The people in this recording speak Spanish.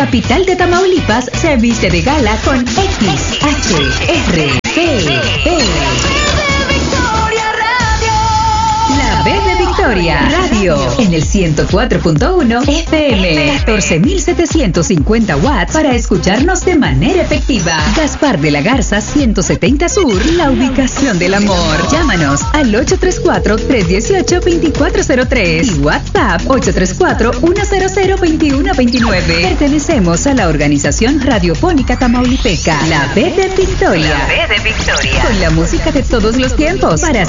capital de Tamaulipas se viste de gala con XHRP. La B de Victoria Radio en el 104.1 FM, 14.750 watts para escucharnos de manera efectiva. Gaspar de la Garza 170 Sur, la ubicación del amor. Llámanos al 834-318-2403 y WhatsApp 834-100-2129. Pertenecemos a la organización radiofónica tamaulipeca, La B de Victoria. La B de Victoria. Con la música de todos los tiempos para